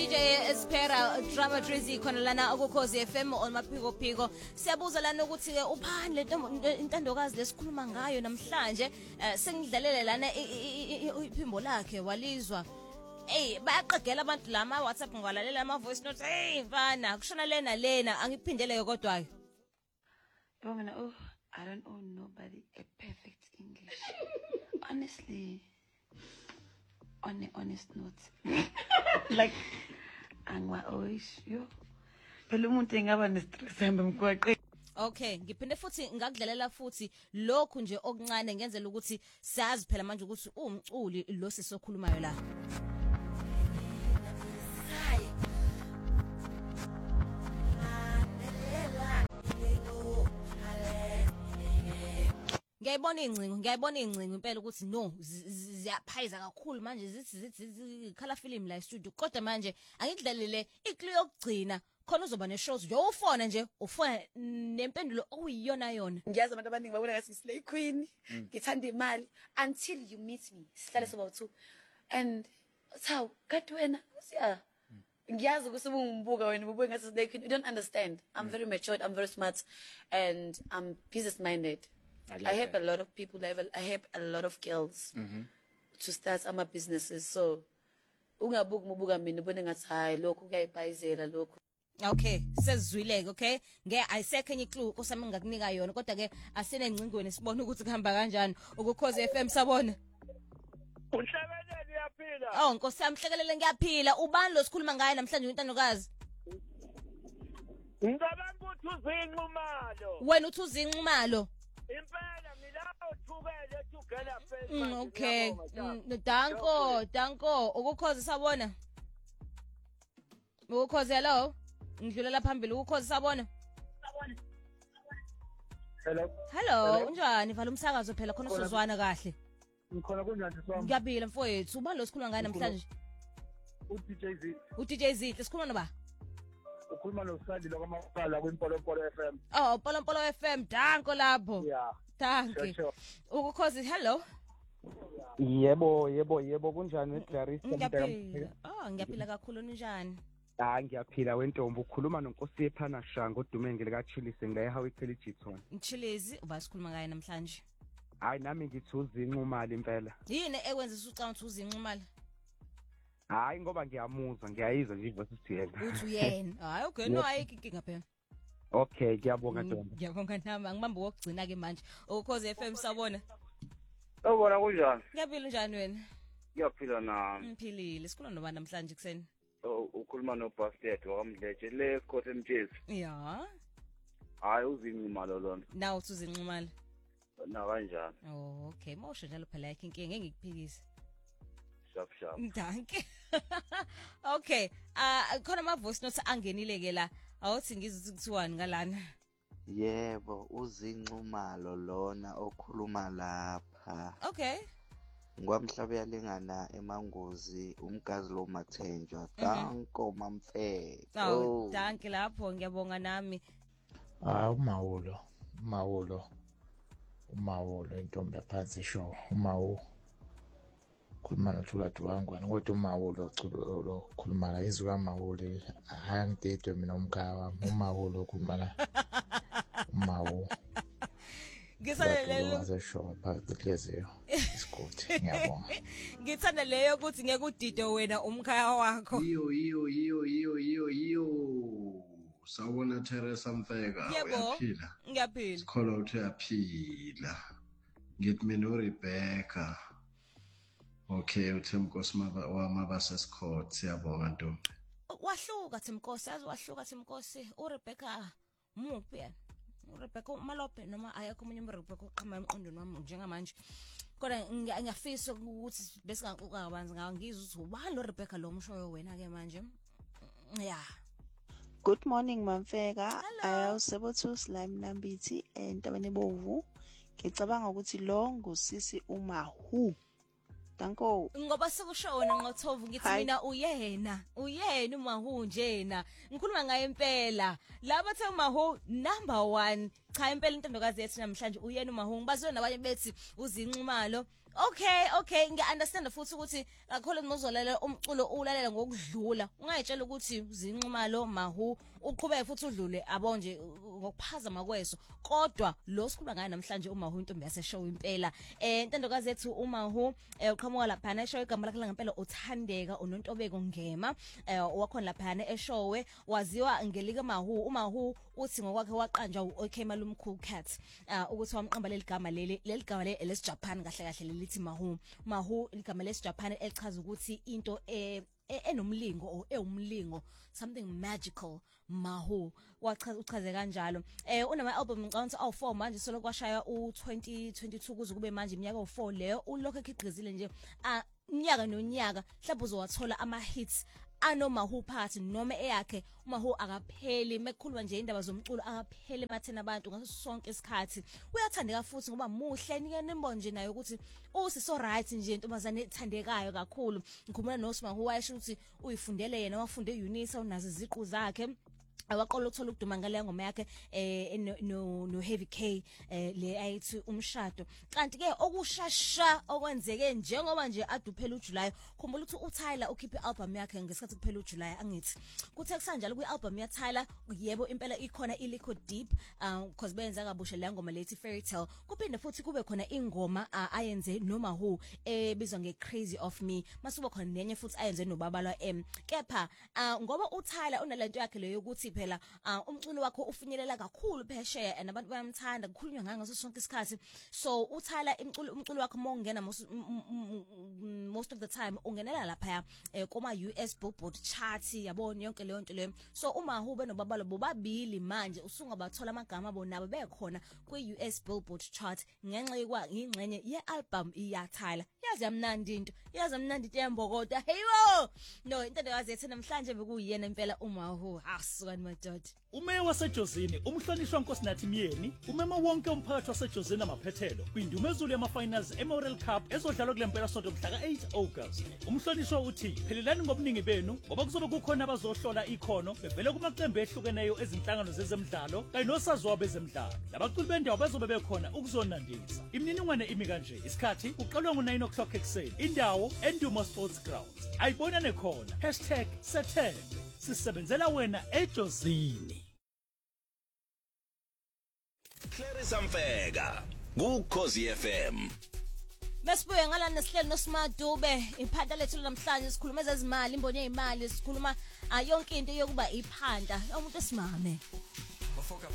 DJ Espera Drama Drizzy khona lana ukukhozi FM olmaphiko phiko. Siyabuza lana ukuthi ke uphani le intandokazi lesikhuluma ngayo namhlanje sengidlalele lana iphimbo lakhe walizwa. Bayaqegela abantu lama WhatsApp ngwalalela ama voice notes. Mfana kushona lena angiphindele kodwa ke. Yabona I don't owe nobody a perfect English. Honestly, on a honest note. Like angwa always yo. Phela umuntu engaba ne-stress hamba emgwaqeni. Okay, ngiphinde futhi ngakudlalela futhi lokhu nje okuncane ngenzela ukuthi siyazi phela manje ukuthi umculi lo sisokhulumayo la. Ngiyayibona incingo impela ukuthi no ziyaphayiza kakhulu manje zithi khala film la studio kodwa manje angikudlalele iclear yokugcina khona uzoba ne shows nje ufona nje ufona nempendulo okuyiyona yona. Ngiyazi abantu abaningi babona ngathi slay queen ngithanda imali until you meet me sihlale soba two and how kanti wena siya ngiyazi ukuthi ubungibuka wena ububuke ngathi slay queen. You don't understand. I'm very matured, I'm very smart and I'm business minded. I help a lot of people. I help a lot of girls to start some businesses. So, ungabuka mubuka mina ubone ngathi hayi lokho kuyayibhayizela lokho. Okay, sezizwileke, okay? Ayisekho enye clue osami ngakunika yona kodwa ke asine ngcingweni sibona ukuthi kuhamba kanjani. Ukukhozi FM sabona. Unhlekelele uyaphila. Oh, Nkosi yami hlekelele ngiyaphila. Ubani lo sikhuluma ngaye namhlanje intandokazi? Ngicabanga ukuthi uzinqumalo. Wena uthi uzinqumalo. Impela mina othukele thugela phela. Okay. Danko. Ukukhozi sabona. Ukukhozi hello. Ngidlulela phambili ukukhozi sabona. Hello, unjani? Vala umsakazo phela khona usozwana kahle. Ngikhona kunjani sami? Ngiyabila mfowethu. Ubani lo sikhuluma ngaye namhlanje? uDJ Zihle sikhuluma noba? Ukhuluma noSandi lokwamaqala kwiMpolopolo FM. Oh, Polompolo FM, Danko lapho. Yeah. Danke. Ukukhozi hello. Yebo kunjani Clarissa Ngiyaphila. Ngiyaphila kakhulu njani? Ngiyaphila wentombi ukhuluma noNkosi ephana shanga odume ngelika Chilisi ngila eHawu Chiliton. Chilisi uba sikhuluma ngaye namhlanje. Hayi nami ngithi uzinqumali impela. Yini ekwenzisa ucanga ukuthi uzinqumali? Hayi ngoba ngiyamuzwa ngiyayizwa nje ivoice yena. Uthi uyena. Hayi okay no ayikho inkinga phela. Okay ngiyabonga Ntombi. Ngiyabonga nami angibamba ukugcina ke manje. Ukukhozi FM sabona. Ubona kunjani? Ngiyaphila njani wena? Ngiyaphila nami. Ngiphilile. Sikhuluma noba namhlanje kuseni. Ukhuluma noBastet wakamdleje le Court Mtshezi. Yeah. Hayi uzinqumalo lona. Nawu uthi uzinqumala. Na kanjani? Oh okay mawusho njalo phela yakhe inkinga engikuphikisa. Sharp. Danke. Okay. Khona ama voice notes angenile ke la. Awuthi ngizwe kuthiwani ngalana. Yebo, uzinqumalo lona okhuluma lapha. Okay. Ngwamhlaba yalingana emangozi umgazi lo Mathenjwa. Danko Mamfeka. Oh, danke lapho ngiyabonga nami. Umawulo intombi yaphansi show. Umawu khuluma nothula duwangwana kodwa umawulo lo khuluma la izwi kaMawule angidedwe mina umkhaya wami umawulo khuluma la umawu Ngisanelelo azeshow phakathi kweziyo isigodi ngiyabonga ngithanda leyo ukuthi ngeke udide wena umkhaya wakho iyo sawubona Teresa Mfeka uyaphila ngiyaphila sikholwa ukuthi uyaphila ngithi mina uRebecca okay uThemkosi wamabasa Scott siyabonga Ntombi wahluka Themkosi uRebecca muphi yena uRebecca Malope noma ayakho umunye uRebecca oqhama emqondweni wami njengamanje kodwa ngiyafisa ukuthi bese ngaxoxa kabanzi ngawo ngizwe ukuthi ubani lo Rebecca lo mshoyo wena ke manje yeah. Good morning Mamfeka. Ayawusebothu slime Nambithi entabeni bovu. Ngicabanga ukuthi lo ngusisi uMahu. Danko. Ngoba sekushona ngoThovu ngithi mina uyena uMahu njena. Ngikhuluma ngaye impela. Laba bathe uMahu number 1. Cha impela intandokazi yethu namhlanje uyena uMahu. Ngibazwe nabanye bethi uzinqumalo. Okay, ngiya-understand futhi ukuthi kakhulu ngizolalela umculo ulalela ngokudlula ungayitshela ukuthi zinxumalo mahu uqhubeke futhi udlule abonje ngokuphazama kweso kodwa lo sikhuluma ngayo namhlanje umahu intombi yaseshow impela intandokazi yethu umahu uqhamuka lapha eshow igama lakhe ngempela uthandeka unontobeko ngema wakhona lapha eshowe waziwa ngelika mahu umahu uthi ngokwakhe waqanjwa uOK Malumkhulu Cat ukuthi wamqamba leligama leli gama lesiJapan kahle kahle lelithi mahu igama lesiJapan elichaza ukuthi into enomlingo or ewumlingo something magical mahu uchaze kanjalo unama album ngicabanga awu4 manje solo kwashaya u2022 kuze kube manje iminyaka u4 leyo ulokho ekhiqizile nje unyaka nonyaka mhlawumbe uzowathola ama hits anomahu party noma eyakhe umahu akapheli mekukhulwa nje indaba zomculo akapheli bathena abantu ngaso sonke isikhathi uyathandeka futhi ngoba muhle nike nembo nje nayo ukuthi usiso right nje intombazane ethandekayo kakhulu ngikhuluma noSimahu wayesho ukuthi uyifundele yena wafunde eUnisa unazo iziqu zakhe awaqola ukuthola ukuduma ngale ngoma yakhe no Heavy K le ayithi umshado kanti ke okushasha okwenzeke njengoba nje aduphela uJuly khumbula ukuthi uTyler ukhiphe album yakhe ngesikhathi kuphela uJuly angithi kuthe kusanjalo kwi-album yaTyler yebo impela ikhona iLiquid Deep because benza kabusha le ngoma lethi Fairy Tale kuphinde futhi kube khona ingoma ayenze noMahu ebizwa ngeCrazy of Me masuba khona nenye futhi ayenze noBabalwa M kepha ngoba uTyler unalento yakhe leyo ukuthi phela umculo wakho ufinyelela kakhulu phesheya and abantu bayamthanda kukhulunywa ngaso sonke isikhathi so uTyler umculo wakho mongena most of the time ungenela lapha kuma US Billboard chart yabona yonke leyo nto leyo so uMahu benobabalo bobabili manje usungabathola amagama bonabo bekhona kwi US Billboard chart ngenxa ingxenye yealbum iyaTyler yazamnandi into yembokota heyo no intandokazi yethu namhlanje bekuyiyena impela uMahu asukani madoda Umeya waseJozini umhlonishwa Nkosinathi Myeni umema wonke umphakathi waseJozini amaphethelo kwindumezulu yama-finals eMorel Cup ezodlalwa kulempela sonto mhla ka-8 August umhlonishwa uthi phelelani ngobuningi benu ngoba kuzobe kukhona abazohlola ikhono bevele kumaqembu ehlukeneyo ezinhlangano zezemidlalo kanye nosaziwa bezemidlalo labaculi bendawo bazobe bekhona ukuzonandisa imininingwane imi kanje isikhathi uqalwa ngo-9 o'clock ekuseni indawo Endumo Sports Grounds ayibonane khona #Sethembe sisebenzela wena eJozini Clarissa Mfeka kuKhosi FM Mesibuye ngala nesihlelo noSimadube iphanda lethu namhlanje sikhuluma ezimali imboni yezimali sikhuluma yonke into yokuba iphanda umuntu esimame